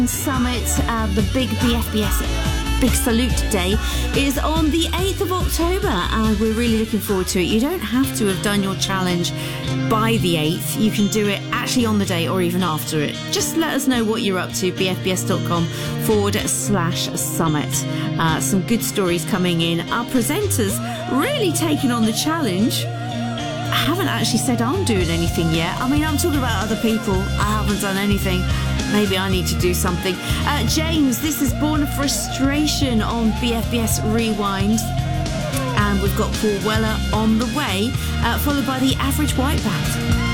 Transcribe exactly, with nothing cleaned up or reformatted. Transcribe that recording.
Summit, uh, the big B F B S Big Salute Day is on the eighth of October, and we're really looking forward to it. You don't have to have done your challenge by the eighth. You can do it actually on the day or even after it. Just let us know what you're up to, bfbs.com forward slash summit. Uh, some good stories coming in. Our presenters really taking on the challenge. I haven't actually said I'm doing anything yet. I mean, I'm talking about other people. I haven't done anything. Maybe I need to do something. Uh, James, this is Born of Frustration on B F B S Rewind. And we've got Paul Weller on the way, uh, followed by the Average White Band.